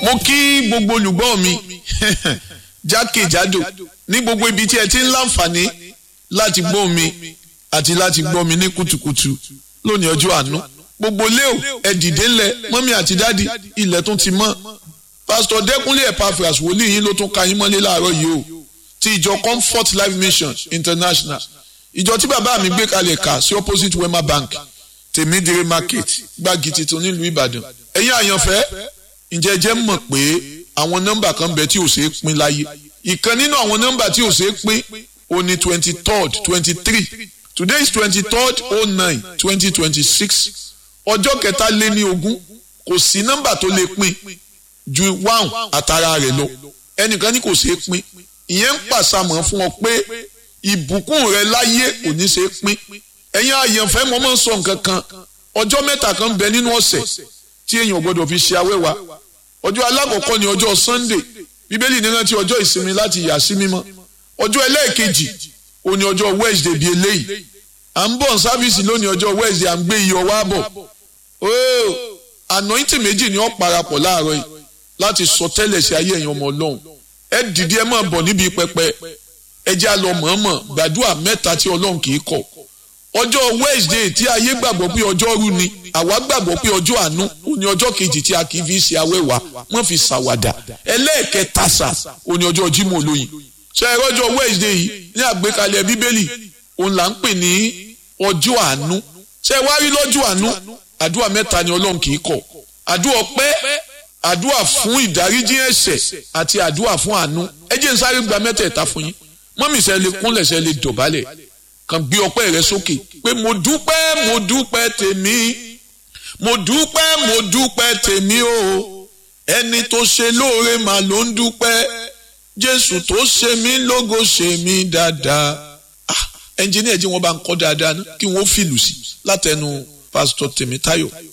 mo kí gbogbo olùgbọ́ mi jákèjádò ní gbogbo ibi tí ẹ ti ń láǹfààní láti gbọ́ mi àti láti gbọ́ mi ní kùtùkùtù lónìí ọjọ́ àánú. Gbogbo léo ẹ dìde ńlẹ̀ mọ́mí àti dádì ilẹ̀ tún ti mọ́. Pásítọ̀ Dẹ́kúnlé Epaphras wòlíì yín ló tún ka yín mọ́lé láàárọ̀ yìí o ti ìjọ Comfort Life Mission International. Ìjọ tí bàbá mi gbé kalẹ̀ kà sí opposite Wema Bank Tèmídìrí Market Gbági Titun nílùú Ìbàdàn. Ẹ̀yin àyànfẹ́ ǹjẹ́ jẹ́ mọ̀ pé àwọn nọ́mbà kan bẹ tí ò ṣeé pín láyé. Ìkan nínú àwọn nọ́mbà tí ò ṣeé pín ó ní 23rd 23. Today is 23rd 09 2026. Ọjọ́ kẹtàléníogún kò sí nọ́mbà tó lè pín ju 1 àtàrà rẹ̀ lọ. Ẹnìkan ní kò ṣeé pín. Ìyẹn ń pàṣàmọ̀ fún ọ pé ìbùkún rẹ láyé kò ní ṣeé pín. Ẹ̀yin àyànfẹ́ mo máa ń sọ nǹkan kan. Ọjọ́ mẹ́ta kan bẹ nínú ọ̀sẹ̀ tí èèyàn gbọ́dọ̀ fi ṣe awẹ́wà. Ọjọ́ alákọ̀ọ́kọ́ ni ọjọ́ Sunday. Bíbélì ní rántí ọjọ́ ìsinmi láti yà sí mímọ́. Ọjọ́ ẹlẹ́ẹ̀kejì ó ní ọjọ́ Wednesday bíi eléyìí. À ń bọ̀ sáfíìsì lónìí ọjọ́ Wednesday à ń gbé iyọ̀ wá bọ̀. Anointing méjì ni ó parapọ̀ láàárọ̀ yìí láti sọ tẹ́lẹ̀ sí ayé ẹ̀yin ọmọ Ọlọ́run. Ẹ dìde ẹ máa bọ̀ níbi pẹpẹ. Ẹ jẹ́ á lọ mọ̀ọ́mọ̀ gbàdúrà mẹ́ta tí Ọlọ́run kì í kọ̀. Ọjọ́ Wednesday tí ayé gbàgbọ́ pé ọjọ́ rú ni àwa gbàgbọ́ pé ọjọ́ àánú ó ní ọjọ́ kejì tí a kì í fi ṣe awẹ́wà wọ́n fi ṣàwàdà. Ẹlẹ́ẹ̀kẹta ó ní ọjọ́ Jímọ̀ olóyin. Ṣé ẹ rọ́jọ́ Wednesday yìí ní àgbékalẹ̀ Bíbélì òun là ń pè ní ọjọ́ àánú. Ṣé wá rí lọ́jọ́ àánú àdúrà mẹ́ta ni Ọlọ́run kì í kọ̀. Àdúrà ọpẹ́, àdúrà fún ìdáríjì ẹ̀ṣẹ̀ àti àdúrà fún àánú. Ẹ jẹ́ n sáré gba mẹ́tẹ̀ẹ̀ta fún yín. Mọ́mì ṣe lè kúnlẹ̀ ṣe lè dọ̀bálẹ̀ kàn gbé ọpẹ́ rẹ sókè pé mo dúpẹ́ tèmi, mo dúpẹ́ tèmi o. Ẹni tó ṣe lóore mà ló ń dúpẹ́. Jésù tó ṣe mí lógo ṣe mí dáadáa. Ẹnjìníà jí wọn bá ń kọ́ dáadáa kí wọ́n fìlù sí látẹnu Pásítọ̀ Tèmítáyọ̀.